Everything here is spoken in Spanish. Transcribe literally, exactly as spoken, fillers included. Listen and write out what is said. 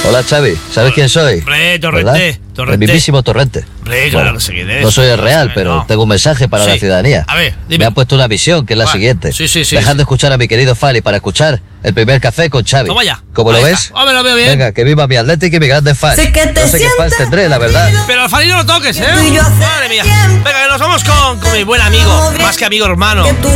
Hola, Xavi. ¿Sabes quién soy? Hombre, Torrente, ¿verdad? Torrente. El mismísimo Torrente. Hombre, claro, no sé quién es. No soy el real, No sé, pero no. tengo un mensaje para Sí. la ciudadanía. A ver, dime. Me han puesto una misión, que es la Va. siguiente. Sí, sí, sí, Dejad sí. de escuchar a mi querido Fali para escuchar el primer café con Xavi. Toma ya. ¿Cómo Ahí lo está. ves? Hombre, lo veo bien. Venga, que viva mi Atlético y mi grande fan. Sé que te no sé qué fans sientes tendré, la verdad. Pero al Fali no lo toques, ¿eh? tú y yo hace Madre mía. tiempo Venga, que nos vamos con, con mi buen amigo. Como bien Más que amigo, hermano. que tú